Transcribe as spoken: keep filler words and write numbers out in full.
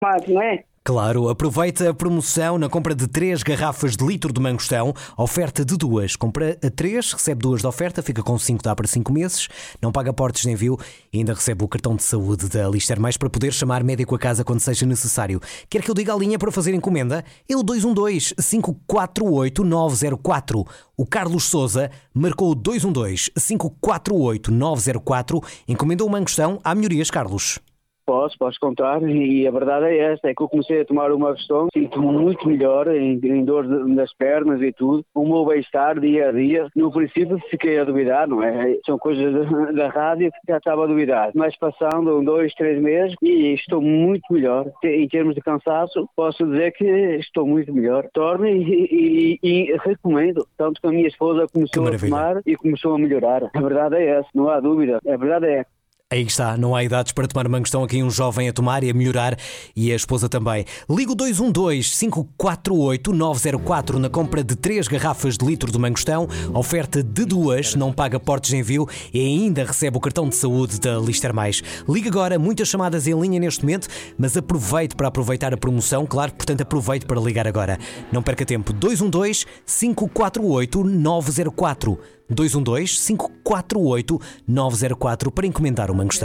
Mas, não é? Claro, aproveita a promoção na compra de três garrafas de litro de mangostão, oferta de duas. Compra a três, recebe duas de oferta, fica com cinco, dá para cinco meses, não paga portes de envio e ainda recebe o cartão de saúde da Lister Mais para poder chamar médico a casa quando seja necessário. Quer que eu diga a linha para fazer encomenda? É o dois um dois, cinco quatro oito, nove zero quatro. O Carlos Souza marcou o dois um dois, cinco quatro oito, nove zero quatro. Encomendou o mangostão. Há melhorias, Carlos? Posso, posso contar, e a verdade é esta, é que eu comecei a tomar uma questão, sinto-me muito melhor em, em dor de, nas pernas e tudo, o meu bem-estar dia a dia. No princípio fiquei a duvidar, não é? São coisas da, da rádio que já estava a duvidar, mas passando um, dois, três meses e estou muito melhor. Em termos de cansaço, posso dizer que estou muito melhor. Torno e, e, e recomendo, tanto que a minha esposa começou a tomar e começou a melhorar. A verdade é essa, não há dúvida, a verdade é. Aí está, não há idades para tomar mangostão. Aqui um jovem a tomar e a melhorar e a esposa também. Liga o dois um dois, cinco quatro oito, nove zero quatro na compra de três garrafas de litro de mangostão. Oferta de duas, não paga portes de envio e ainda recebe o cartão de saúde da Lister Mais. Liga agora, muitas chamadas em linha neste momento, mas aproveite para aproveitar a promoção, claro, portanto aproveite para ligar agora. Não perca tempo, dois um dois, cinco quatro oito, nove zero quatro. dois um dois, cinco quatro oito, nove zero quatro para encomendar o mangostão.